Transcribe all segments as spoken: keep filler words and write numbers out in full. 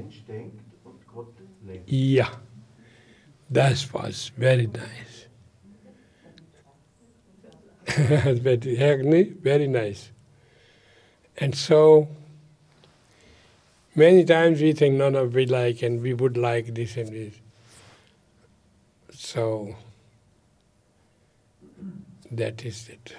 Mensch denkt und Gott lenkt. Yeah, that was very nice. very, very nice. And so, many times we think, no, no, we like and we would like this and this. So, that is it.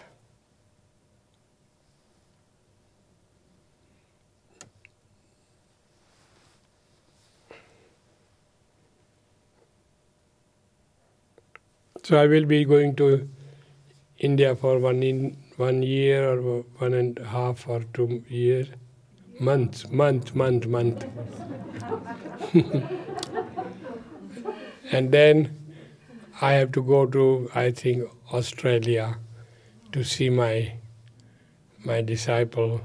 So I will be going to India for one in one year or one and a half or two years. Month, month, month, month. And then I have to go to, I think, Australia to see my my disciple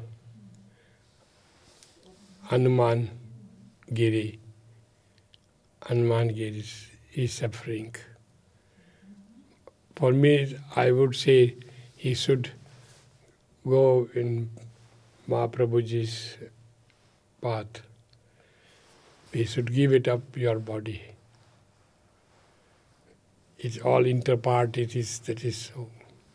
Hanuman Giri. Hanuman Giri is, is suffering. For me, I would say he should go in Mahaprabhuji's path. He should give it up your body. It's all interpart, it is that is so.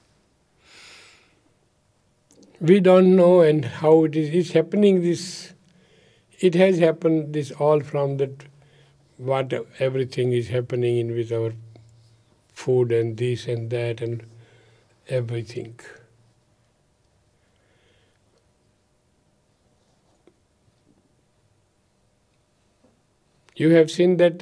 We don't know and how it is. It's happening this it has happened this all from that what everything is happening in with our food and this and that and everything. You have seen that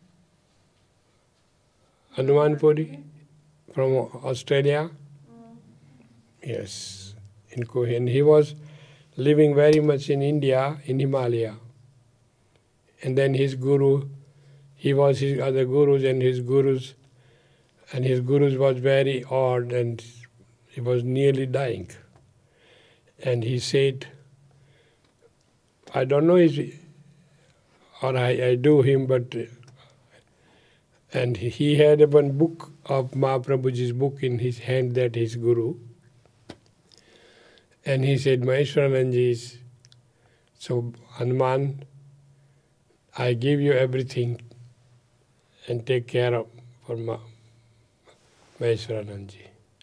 Hanuman Puri from Australia? Mm. Yes, in Kohen. He was living very much in India, in Himalaya. And then his guru, he was his other gurus and his gurus, and his gurus was very odd and he was nearly dying. And he said, I don't know if, or I, I do him, but, and he had one book of Mahaprabhuji's book in his hand, that his guru. And he said, Maheshwarananji is, so Hanuman, I give you everything and take care of for Ma- Maheshwarananji.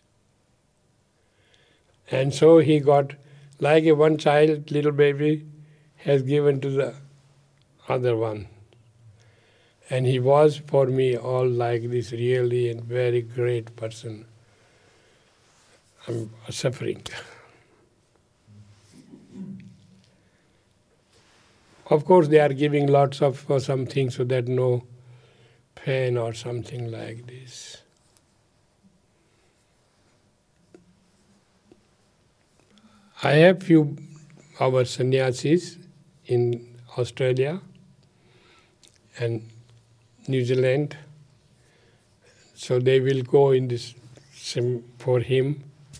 And so he got, like a one child, little baby, has given to the other one. And he was for me all like this, really and very great person. I'm suffering. Of course, they are giving lots of for something so that no pain or something like this. I have few our sannyasis in Australia and New Zealand, so they will go in this sim for him.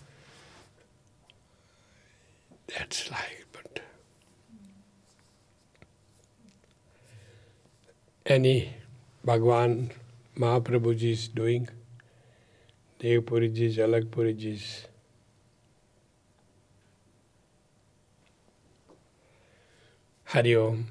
That's like, but any Bhagwan Mahaprabhuji is doing, Devpuriji's, Alagpuriji's. Hari Om.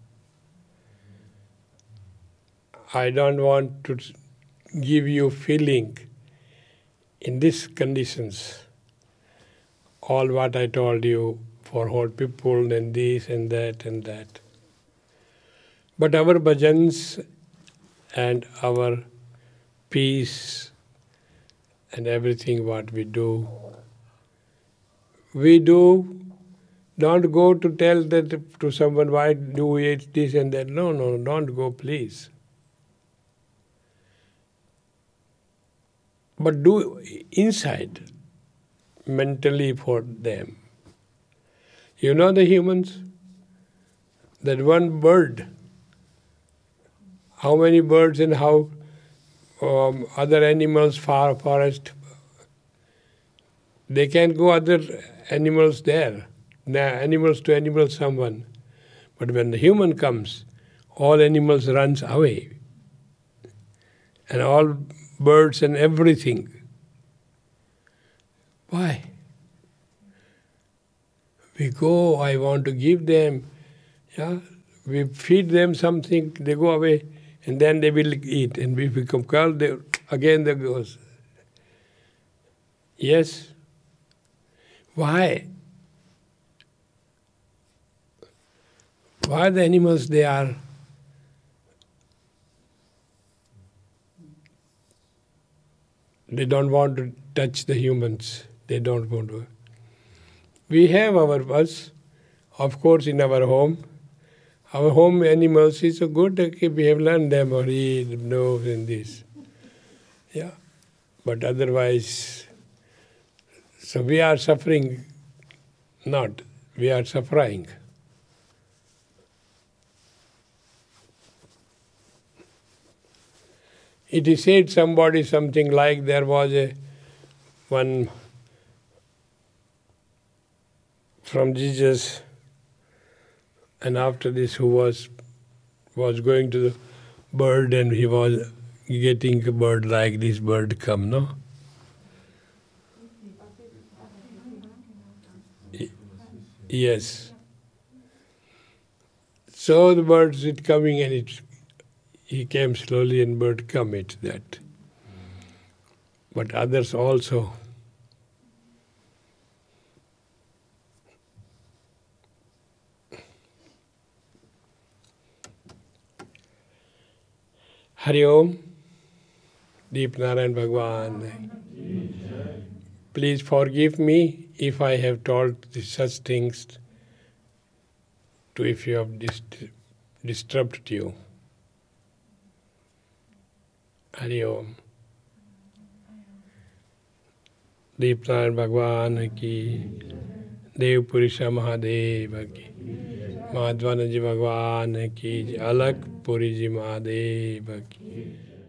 I don't want to give you feeling in these conditions, all what I told you for whole people and this and that and that. But our bhajans and our peace and everything what we do, we do, don't go to tell that to someone, why do we eat this and that. No, no, don't go, please. But do inside, mentally for them. You know the humans? That one bird, how many birds and how um, other animals, far forest, they can go other animals there, animals to animals, someone. But when the human comes, all animals runs away. And all birds and everything. Why? We go, I want to give them. Yeah, we feed them something, they go away, and then they will eat. And if we become cold, they, again they goes. Yes? Why? Why the animals, they are they don't want to touch the humans. They don't want to. We have our bus, of course, in our home. Our home animals is so good, okay, we have learned them, or eat, nose, and this. Yeah. But otherwise, so we are suffering, not, we are suffering. It is said somebody something like there was a one from Jesus, and after this who was was going to the bird, and he was getting a bird like this bird come, no? Yes. So the bird is coming, and it he came slowly, and bird come it that. But others also. Hari Om, Deep Narayan Bhagwan. Please forgive me if I have told such things to if you have dist- disturbed you. Hari Om. Deep Narayan Bhagwan ki, Dev Purusha Mahadeva ki, Madhvanaji Bhagwan ki, Alak Puri Ji Mahadeva ki.